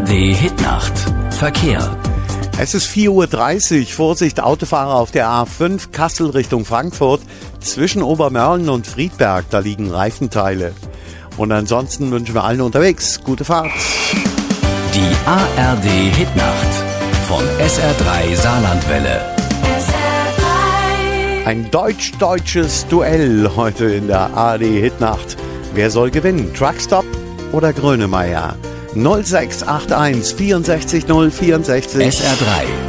ARD Hitnacht. Verkehr. Es ist 4:30 Uhr. Vorsicht, Autofahrer auf der A5 Kassel Richtung Frankfurt. Zwischen Obermörlen und Friedberg, da liegen Reifenteile. Und ansonsten wünschen wir allen unterwegs gute Fahrt. Die ARD Hitnacht von SR3 Saarlandwelle. Ein deutsch-deutsches Duell heute in der ARD Hitnacht. Wer soll gewinnen? Truckstop oder Grönemeyer? 0681 64 064. SR3